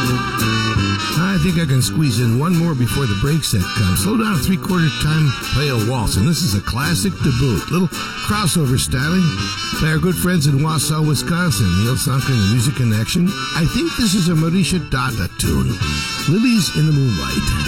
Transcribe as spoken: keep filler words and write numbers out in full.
I think I can squeeze in one more before the break set comes. Slow down three-quarter time, play a waltz, and this is a classic to boot. Little crossover styling by our good friends in Wausau, Wisconsin, Neil Sonka and the Music Connection. I think this is a Marisha Dada tune, Lilies in the Moonlight.